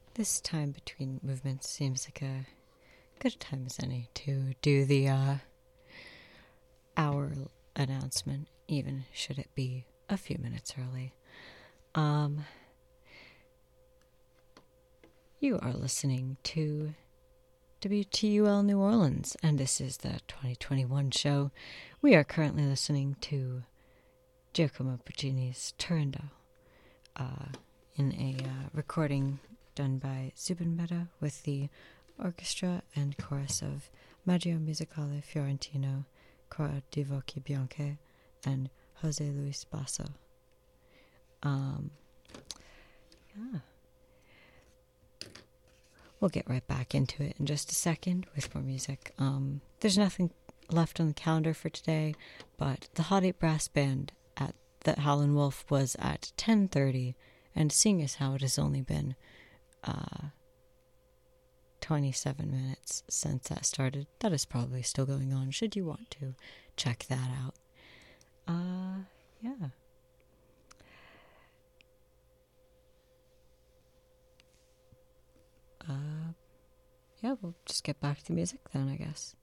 This time between movements seems like a good time as any to do the hour announcement, even should it be a few minutes early. You are listening to WTUL New Orleans, and this is the 2021 show. We are currently listening to Giacomo Puccini's Turandot in a recording done by Zubin Mehta with the orchestra and chorus of Maggio Musicale Fiorentino, Coro di Voci Bianche, and Jose Luis Basso. We'll get right back into it in just a second with more music. There's nothing left on the calendar for today, but the Hot 8 Brass Band at the Howlin' Wolf was at 10:30, and seeing as how it has only been 27 minutes since that started, that is probably still going on, should you want to check that out. Yeah. Yeah, we'll just get back to music then, I guess.